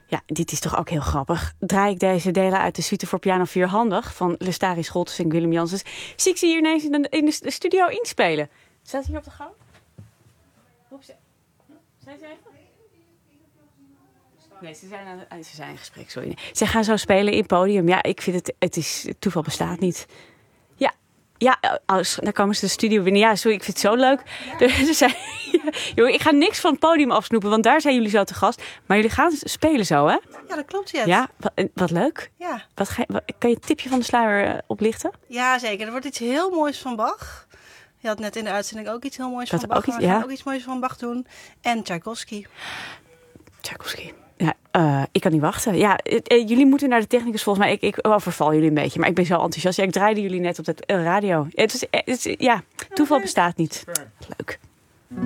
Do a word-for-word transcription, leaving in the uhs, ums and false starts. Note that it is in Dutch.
Ja, dit is toch ook heel grappig. Draai ik deze delen uit de suite voor piano vierhandig van Lestari Scholtes en Willem Janssens. Zie ik ze hier ineens in de, in de studio inspelen. Staat hier op de gang? Roep ze. Zijn ze even? Nee, ze zijn, aan, ze zijn in gesprek, sorry. Ze gaan zo spelen in podium. Ja, ik vind het, het is, toeval bestaat niet. Ja, ja, als, dan komen ze de studio binnen. Ja, sorry, ik vind het zo leuk. Ja. Ze zijn, joh, ik ga niks van het podium afsnoepen, want daar zijn jullie zo te gast. Maar jullie gaan spelen zo, hè? Ja, dat klopt, Jet. Ja, wat, wat leuk. Ja. Wat ga, wat, kan je het tipje van de sluier uh, oplichten? Ja, zeker. Er wordt iets heel moois van Bach. Je had net in de uitzending ook iets heel moois dat van Bach. Ook iets, we gaan ja. ook iets moois van Bach doen. En Tchaikovsky. Tchaikovsky. Ja, uh, ik kan niet wachten. Ja, uh, uh, jullie moeten naar de technicus volgens mij. Ik, ik overval jullie een beetje, maar ik ben zo enthousiast. Ja, ik draaide jullie net op de uh, radio. Het is, het is, ja, toeval bestaat niet. Leuk.